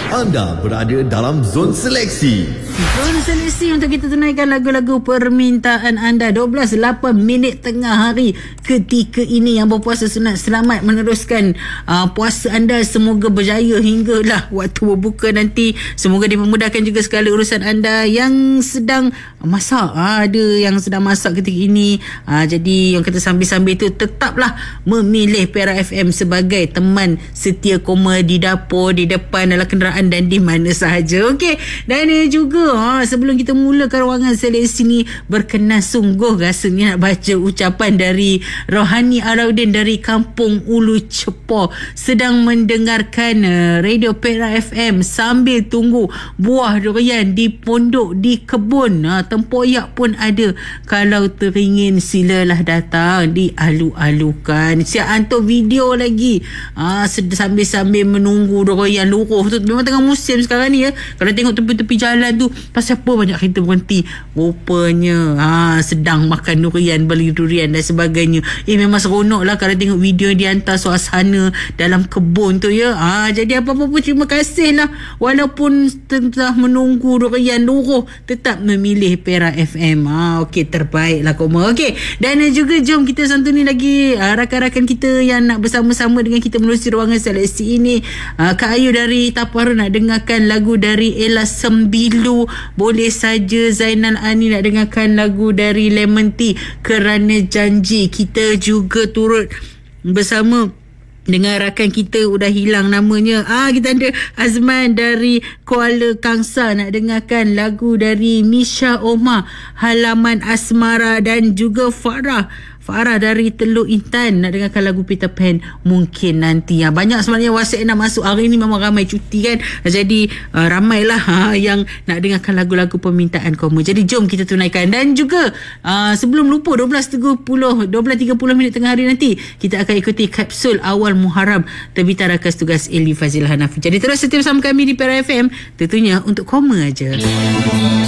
Anda berada dalam zon seleksi. Zon seleksi untuk kita tunaikan lagu-lagu permintaan anda. 12:08 tengah hari ketika ini yang berpuasa sunat. Selamat meneruskan puasa anda. Semoga berjaya hinggalah waktu berbuka nanti. Semoga dipermudahkan juga segala urusan anda yang sedang masak. Ada yang sedang masak ketika ini. Jadi yang kata sambil-sambil itu tetaplah memilih Perak FM sebagai teman setia koma di dapur, di depan, dalam kenderaan dan di mana sahaja. Okey. Dan juga sebelum kita mulakan ruangan seleksi ni, berkenan sungguh rasanya nak baca ucapan dari Rohani Alauddin dari Kampung Ulu Cepo. Sedang mendengarkan Radio Perak FM sambil tunggu buah durian di pondok, di kebun. Tempoyak pun ada. Kalau teringin silalah datang, dialu-alukan. Siap hantar video lagi. Sambil-sambil menunggu durian luruh tu. Memang tengah musim sekarang ni ya. Kalau tengok tepi-tepi jalan tu, pasal apa banyak kereta berhenti? Rupanya sedang makan durian, beli durian dan sebagainya. Memang seronok lah kalau tengok video yang dihantar suasana dalam kebun tu ya. Jadi apa-apa pun terima kasih lah. Walaupun telah menunggu durian luruh, tetap memilih Perak FM. Okey, terbaik lah koma. Okey, dan juga jom kita santuni lagi rakan-rakan kita yang nak bersama-sama dengan kita menerusi ruangan seleksi ini. Kak Ayu dari Taparu nak dengarkan lagu dari Ella Sembilu. Boleh saja Zainal Ani nak dengarkan lagu dari Lemon Tea, Kerana Janji. Kita juga turut bersama dengan rakan kita udah hilang namanya. Kita ada Azman dari Kuala Kangsar nak dengarkan lagu dari Misha Omar, Halaman Asmara, dan juga Farah dari Teluk Intan nak dengarkan lagu Peter Pan, Mungkin Nanti. Banyak sebenarnya WhatsApp nak masuk. Hari ni memang ramai cuti kan. Jadi ramailah yang nak dengarkan lagu-lagu permintaan koma. Jadi jom kita tunaikan. Dan juga sebelum lupa, 12.30 tengah hari nanti kita akan ikuti kapsul awal Muharram terbitan rakan tugas Eli Fazil Hanafi. Jadi terus setia bersama kami di Perak FM, tentunya untuk koma aja.